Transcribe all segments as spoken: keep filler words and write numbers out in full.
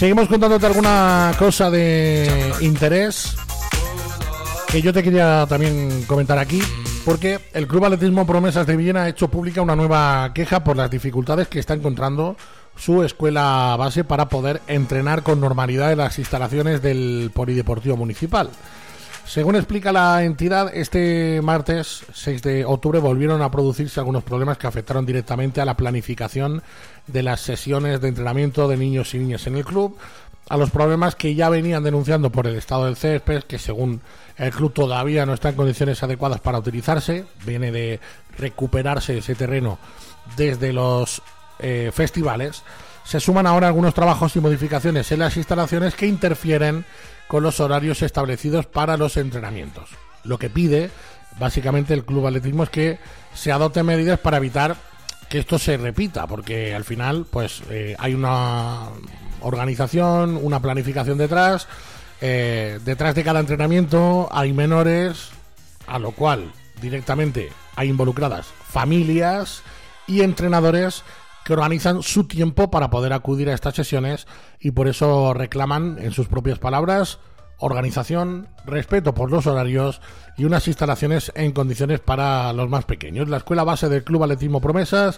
Seguimos contándote alguna cosa de interés que yo te quería también comentar aquí, porque el Club Atletismo Promesas de Villena ha hecho pública una nueva queja por las dificultades que está encontrando su escuela base para poder entrenar con normalidad en las instalaciones del Polideportivo Municipal. Según explica la entidad, este martes seis de octubre volvieron a producirse algunos problemas que afectaron directamente a la planificación de las sesiones de entrenamiento de niños y niñas en el club, a los problemas que ya venían denunciando por el estado del césped, que según el club todavía no está en condiciones adecuadas para utilizarse, viene de recuperarse ese terreno desde los eh, festivales. Se suman ahora algunos trabajos y modificaciones en las instalaciones que interfieren con los horarios establecidos para los entrenamientos. Lo que pide básicamente el Club Atletismo es que se adopten medidas para evitar que esto se repita, porque al final pues eh, hay una organización, una planificación detrás, eh, detrás de cada entrenamiento hay menores, a lo cual directamente hay involucradas familias y entrenadores que organizan su tiempo para poder acudir a estas sesiones, y por eso reclaman, en sus propias palabras, organización, respeto por los horarios y unas instalaciones en condiciones para los más pequeños. La escuela base del Club Atletismo Promesas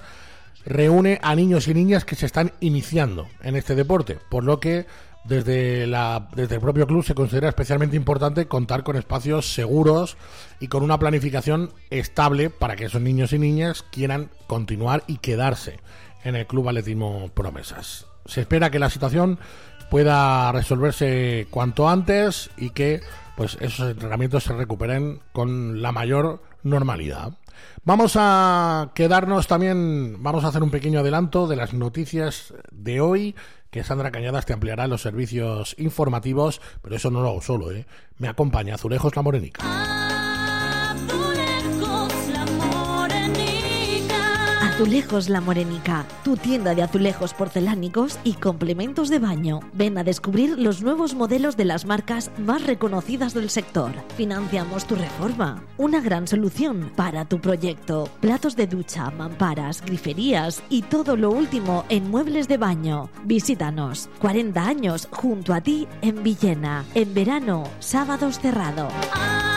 reúne a niños y niñas que se están iniciando en este deporte, por lo que desde, la, desde el propio club se considera especialmente importante contar con espacios seguros y con una planificación estable para que esos niños y niñas quieran continuar y quedarse en el Club Atletismo Promesas. Se espera que la situación pueda resolverse cuanto antes y que pues esos entrenamientos se recuperen con la mayor normalidad. Vamos a quedarnos también, vamos a hacer un pequeño adelanto de las noticias de hoy, que Sandra Cañadas te ampliará los servicios informativos, pero eso no lo hago solo, ¿eh? Me acompaña Azulejos La Morenica. Azulejos La Morenica, tu tienda de azulejos porcelánicos y complementos de baño. Ven a descubrir los nuevos modelos de las marcas más reconocidas del sector. Financiamos tu reforma. Una gran solución para tu proyecto. Platos de ducha, mamparas, griferías y todo lo último en muebles de baño. Visítanos. cuarenta años junto a ti en Villena. En verano, sábados cerrado.